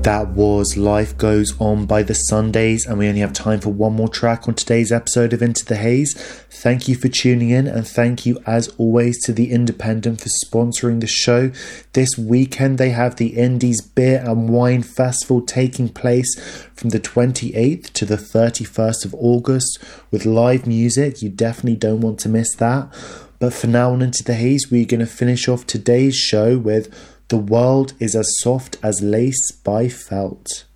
That was Life Goes On by the Sundays, and we only have time for one more track on today's episode of Into the Haze. Thank you for tuning in, and thank you as always to The Independent for sponsoring the show. This weekend they have the Indies Beer and Wine Festival taking place from the 28th to the 31st of August with live music. You definitely don't want to miss that. But for now on Into the Haze, we're going to finish off today's show with The World is as Soft as Lace by Felt.